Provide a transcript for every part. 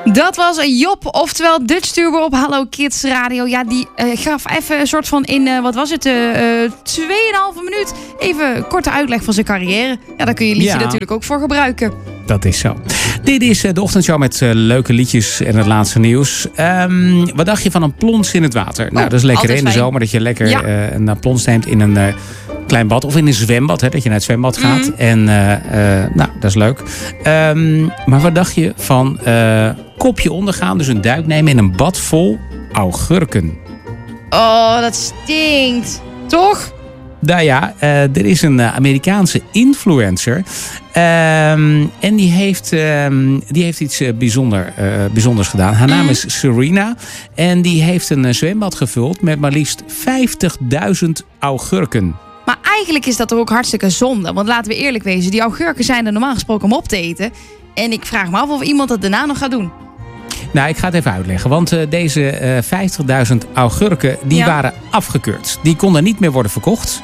Dat was Job, oftewel Dutch Turbo op Hallo Kids Radio. Ja, die gaf even een soort van in, 2,5 minuut... even een korte uitleg van zijn carrière. Ja, daar kun je liedje natuurlijk ook voor gebruiken. Dat is zo. Dit is de ochtendshow met leuke liedjes en het laatste nieuws. Wat dacht je van een plons in het water? Nou, dat is lekker in de zomer dat je lekker een plons neemt in een... klein bad of in een zwembad, hè, dat je naar het zwembad gaat. En nou, dat is leuk. Maar wat dacht je van kopje ondergaan, dus een duik nemen in een bad vol augurken? Oh, dat stinkt. Toch? Nou ja, er is een Amerikaanse influencer. En die heeft iets bijzonders gedaan. Haar naam is Serena. En die heeft een zwembad gevuld met maar liefst 50.000 augurken. Maar eigenlijk is dat toch ook hartstikke zonde. Want laten we eerlijk wezen, die augurken zijn er normaal gesproken om op te eten. En ik vraag me af of iemand dat daarna nog gaat doen. Nou, ik ga het even uitleggen. Want deze 50.000 augurken, die waren afgekeurd. Die konden niet meer worden verkocht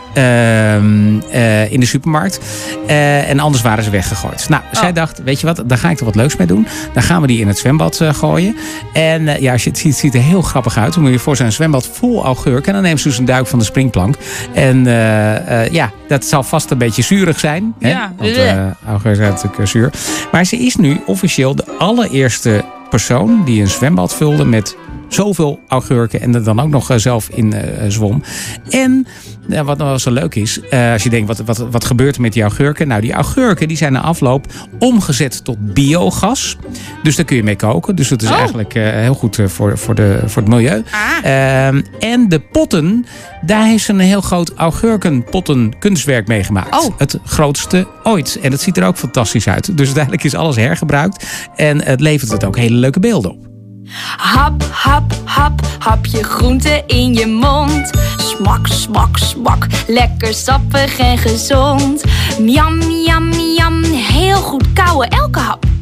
in de supermarkt. En anders waren ze weggegooid. Nou, zij dacht, weet je wat, daar ga ik er wat leuks mee doen. Dan gaan we die in het zwembad gooien. En als je het ziet, ziet er heel grappig uit. Dan moet je voor zijn zwembad vol augurken. En dan neemt ze dus een duik van de springplank. En dat zal vast een beetje zuurig zijn. Ja. Hè? Want augurken zijn natuurlijk zuur. Maar ze is nu officieel de allereerste persoon die een zwembad vulde met zoveel augurken en er dan ook nog zelf in zwom. En wat nou zo leuk is, als je denkt wat gebeurt er met die augurken? Nou, die augurken die zijn na afloop omgezet tot biogas. Dus daar kun je mee koken. Dus dat is eigenlijk heel goed voor het milieu. En de potten, daar heeft ze een heel groot augurkenpotten kunstwerk mee gemaakt. Het grootste ooit. En dat ziet er ook fantastisch uit. Dus uiteindelijk is alles hergebruikt. En het levert het ook hele leuke beelden op. Hap, hap, hap, hapje groente in je mond. Smak, smak, smak, lekker sappig en gezond. Miam, miam, miam, heel goed kauwen elke hap.